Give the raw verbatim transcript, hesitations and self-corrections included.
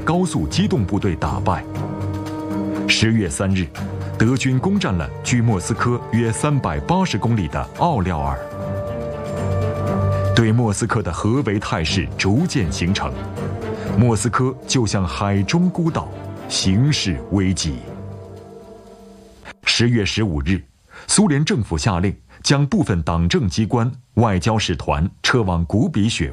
高速机动部队打败。十月三日，德军攻占了距莫斯科约三百八十公里的奥廖尔。对莫斯科的合围态势逐渐形成，莫斯科就像海中孤岛，形势危急。十月十五日，苏联政府下令将部分党政机关、外交使团撤往古比雪